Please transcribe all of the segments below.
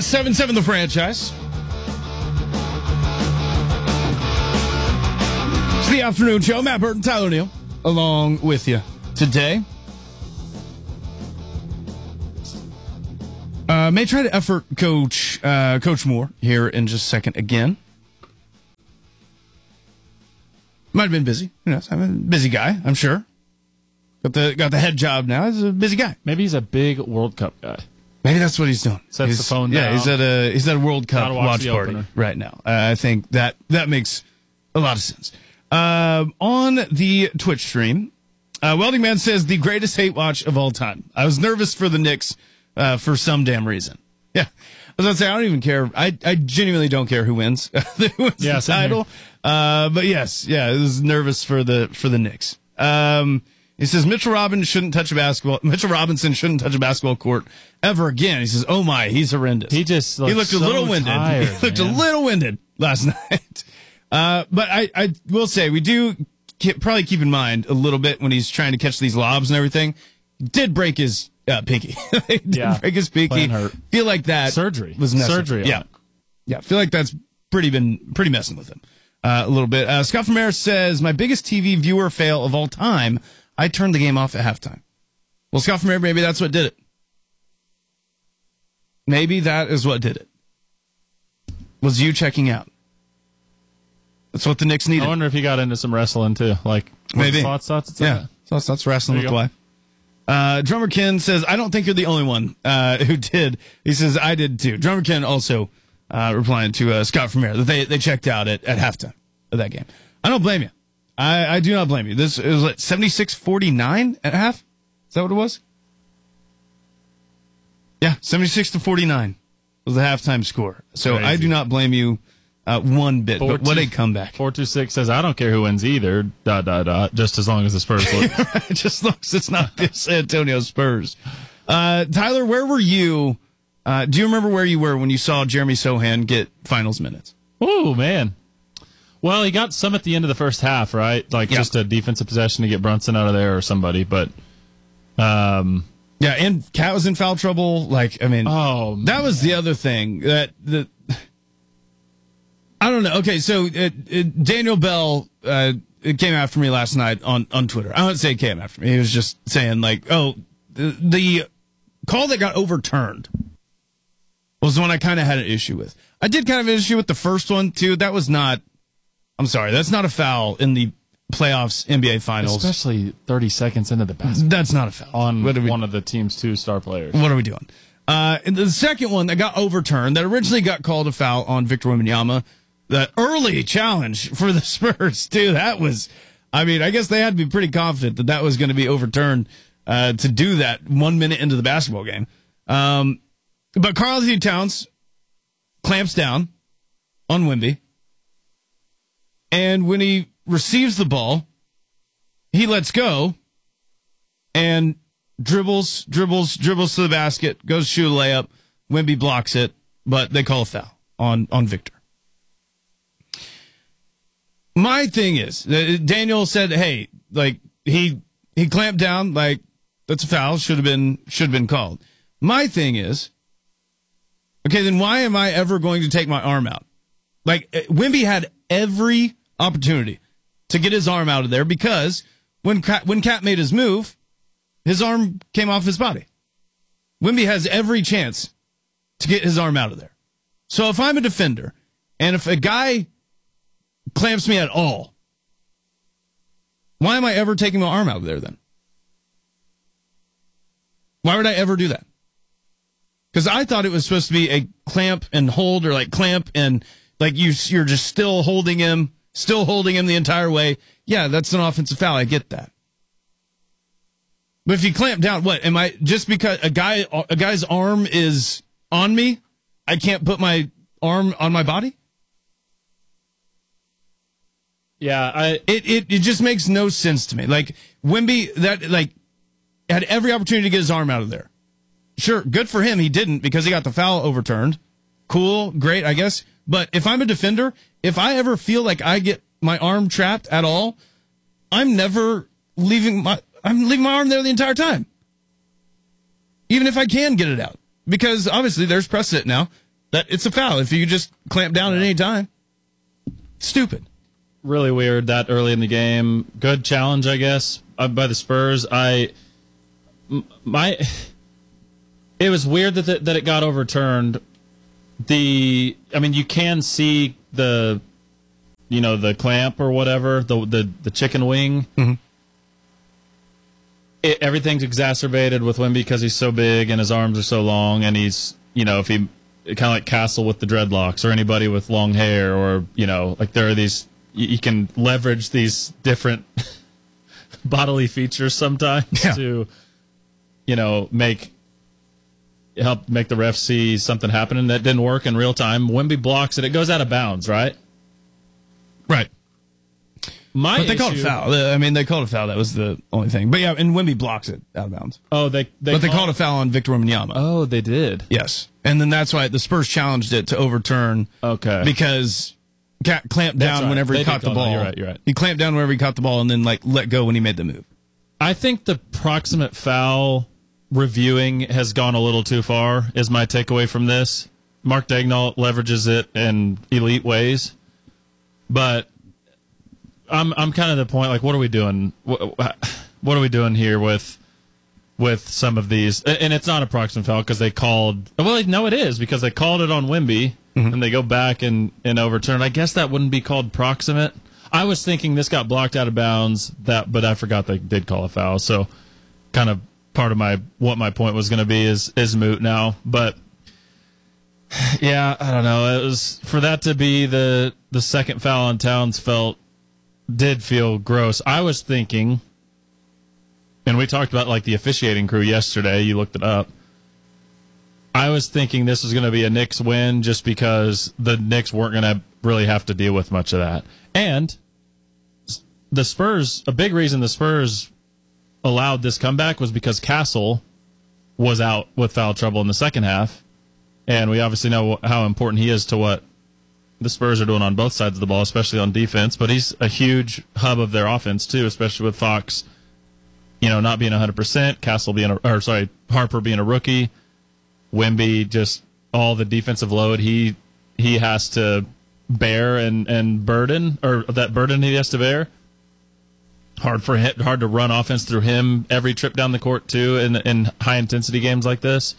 7-7 the franchise. It's the afternoon show. Matt Burton, Tyler Neal, along with you today. May try to effort Coach Moore here in just a second again. Might have been busy. Who knows? I'm a busy guy, I'm sure. Got the head job now. He's a busy guy. Maybe he's a big World Cup guy. Maybe that's what he's doing. Sets the phone down. Yeah, he's at a World Cup watch party opener right now. I think that makes a lot of sense. On the Twitch stream, Welding Man says the greatest hate watch of all time. I was nervous for the Knicks for some damn reason. Yeah, I was about to say I don't even care. I genuinely don't care who wins. Who wins the title. But yes, I was nervous for the Knicks. He says Mitchell Robinson shouldn't touch a basketball court ever again. He says, "Oh my, he's horrendous." He looked a little winded. He looked a little winded last night. But I will say we do probably keep in mind a little bit when he's trying to catch these lobs and everything. He did break his pinky. Break his pinky. Feel like that surgery was necessary. Surgery. Yeah. Feel like that's pretty messing with him a little bit. Scott from Harris says my biggest TV viewer fail of all time. I turned the game off at halftime. Well, Scott from Harris, maybe that's what did it. Maybe that is what did it. Was you checking out? That's what the Knicks needed. I wonder if he got into some wrestling too. Like maybe thoughts. Thoughts wrestling with Kawhi. Drummer Ken says, I don't think you're the only one who did. He says, I did too. Drummer Ken also replying to Scott from Harris that they checked out at halftime of that game. I don't blame you. I do not blame you. This it was like 76-49 at half. Is that what it was? Yeah, 76-49 was the halftime score. So crazy. I do not blame you one bit. But what a comeback! 426 says I don't care who wins either. ... Just as long as the Spurs lose. Just as long as it's not the San Antonio Spurs. Tyler, where were you? Do you remember where you were when you saw Jeremy Sohan get finals minutes? Oh man. Well, he got some at the end of the first half, right? Just a defensive possession to get Brunson out of there or somebody. But, and Cat was in foul trouble. That was the other thing I don't know. Okay, so Daniel Bell came after me last night on Twitter. I wouldn't say he came after me. He was just saying the call that got overturned was the one I kind of had an issue with. I did kind of have an issue with the first one too. That was not. I'm sorry, that's not a foul in the playoffs NBA Finals. Especially 30 seconds into the basket. That's not a foul. On one of the team's two star players. What are we doing? And the second one that got overturned, that originally got called a foul on Victor Wembanyama, the early challenge for the Spurs, too. That was, I guess they had to be pretty confident that was going to be overturned to do that 1 minute into the basketball game. But Karl-Anthony Towns clamps down on Wemby. And when he receives the ball, he lets go and dribbles to the basket, goes to shoot a layup. Wemby blocks it, but they call a foul on Victor. My thing is, Daniel said, hey, he clamped down, that's a foul, should have been called. My thing is, okay, then why am I ever going to take my arm out? Wemby had every opportunity to get his arm out of there because when Cat made his move, his arm came off his body. Wemby has every chance to get his arm out of there. So if I'm a defender and if a guy clamps me at all, why am I ever taking my arm out of there then? Why would I ever do that? Because I thought it was supposed to be a clamp and hold or clamp and you're just still holding him the entire way. Yeah, that's an offensive foul. I get that. But if you clamp down, what am I? Just because a guy's arm is on me, I can't put my arm on my body? Yeah, it just makes no sense to me. Wemby had every opportunity to get his arm out of there. Sure, good for him. He didn't because he got the foul overturned. Cool, great, I guess. But if I'm a defender, if I ever feel like I get my arm trapped at all, I'm leaving my arm there the entire time. Even if I can get it out. Because obviously there's precedent now. That it's a foul if you just clamp down at any time. Stupid. Really weird that early in the game. Good challenge, I guess, by the Spurs. It was weird that it got overturned. You can see the clamp or whatever, the chicken wing. Mm-hmm. Everything's exacerbated with Wemby because he's so big and his arms are so long, and he's, if he kind of like Castle with the dreadlocks or anybody with long hair, or like there are these, you can leverage these different bodily features sometimes to help make the ref see something happening. That didn't work in real time. Wemby blocks it. It goes out of bounds, right? Right. But they called it foul. They called it foul. That was the only thing. But yeah, and Wemby blocks it out of bounds. Oh, they called a foul on Victor Wembanyama. Oh, they did. Yes, and then that's why the Spurs challenged it to overturn. Okay. Because clamped down whenever he caught the ball. You're right. He clamped down whenever he caught the ball, and then let go when he made the move. I think the proximate foul reviewing has gone a little too far. Is my takeaway from this. Mark Daigneault leverages it in elite ways, but I'm kind of the point, like, what are we doing? What are we doing here with some of these? And it's not a proximate foul because they called. Well, no, it is because they called it on Wemby, and they go back and overturn. I guess that wouldn't be called proximate. I was thinking this got blocked out of bounds, but I forgot they did call a foul. So, kind of part of what my point was going to be is moot now. But yeah, I don't know. It was for that to be the second foul on Towns did feel gross. I was thinking, and we talked about like the officiating crew yesterday. You looked it up. I was thinking this was going to be a Knicks win just because the Knicks weren't going to really have to deal with much of that. And the Spurs, a big reason the Spurs allowed this comeback was because Castle was out with foul trouble in the second half. And we obviously know how important he is to what the Spurs are doing on both sides of the ball, especially on defense. But he's a huge hub of their offense too, especially with Fox, not being 100%. Harper being a rookie, Wemby just all the defensive load he has to bear and burden, or that burden he has to bear. Hard to run offense through him every trip down the court too in high intensity games like this.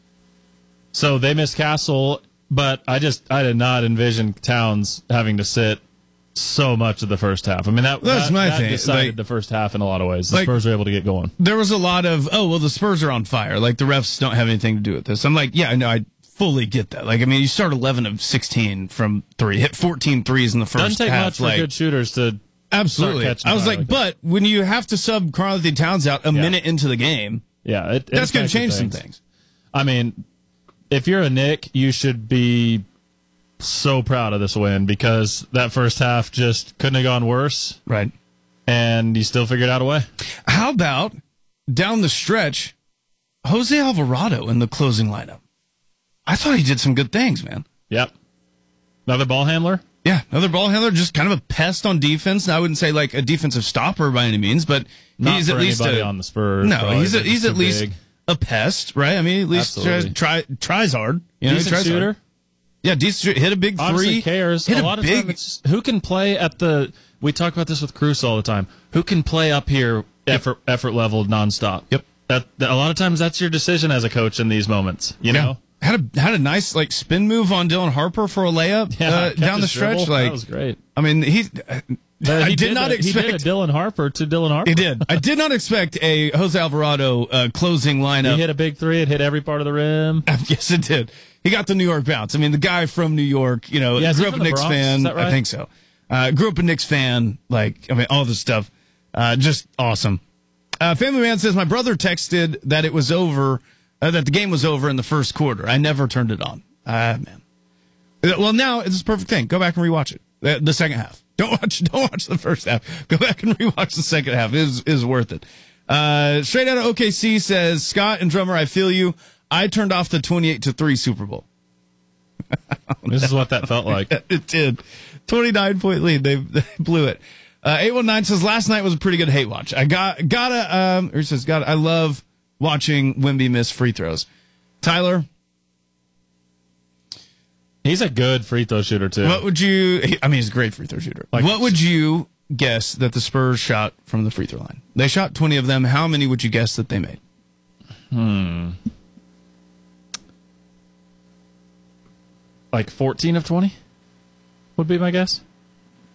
So they missed Castle. But I did not envision Towns having to sit so much of the first half. I mean, that's my thing. Decided the first half in a lot of ways. The Spurs were able to get going. There was a lot of, the Spurs are on fire. Like, the refs don't have anything to do with this. I'm like, yeah, no, I fully get that. Like, I mean, you start 11 of 16 from three, hit 14 threes in the first half. Doesn't take much for good shooters to absolutely. I was like, but when you have to sub Karl-Anthony Towns out a minute into the game, that's going to change some things. I mean, if you're a Knick, you should be so proud of this win because that first half just couldn't have gone worse. Right. And you still figured out a way. How about down the stretch, Jose Alvarado in the closing lineup? I thought he did some good things, man. Yep. Another ball handler? Yeah, another ball handler, just kind of a pest on defense. Now, I wouldn't say like a defensive stopper by any means, but he's at least on the Spurs. No, he's at least big. A pest, right? I mean, at least tries hard. Decent shooter. Hard. Yeah, decent. Hit a big three. Honestly cares. Hit a lot of times it's who can play at the. We talk about this with Cruz all the time. Who can play up here effort level nonstop? Yep. A lot of times that's your decision as a coach in these moments. You know. Had a nice like spin move on Dylan Harper for a layup down the stretch. Dribble. That was great. I mean, I did not expect he did a Dylan Harper to Dylan Harper. He did. I did not expect a Jose Alvarado closing lineup. He hit a big three. It hit every part of the rim. Yes, it did. He got the New York bounce. I mean, the guy from New York, grew up a Knicks fan. Is that right? I think so. Grew up a Knicks fan. All this stuff. Just awesome. Family Man says, my brother texted that it was over, that the game was over in the first quarter. I never turned it on. Man. Well, now it's a perfect thing. Go back and rewatch it. The second half. Don't watch the first half. Go back and rewatch the second half. It is worth it. Straight out of OKC says, Scott and Drummer, I feel you. I turned off the 28-3 Super Bowl. This is what that felt like. It did. 29-point lead. They blew it. 819 says, last night was a pretty good hate watch. I love watching Wemby miss free throws. Tyler, He's a good free throw shooter, too. What would you? I mean, he's a great free throw shooter. What would you guess that the Spurs shot from the free throw line? They shot 20 of them. How many would you guess that they made? Like 14 of 20 would be my guess.